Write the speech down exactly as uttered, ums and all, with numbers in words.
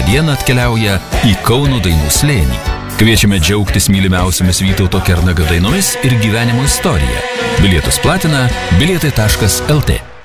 dieną atkeliauja į Kauno dainų slėnį. Kviečiame džiaugtis mylimiausiamis Vytauto Kernagio dainomis ir gyvenimo istorija. Bilietus platina bilietai taškas lt.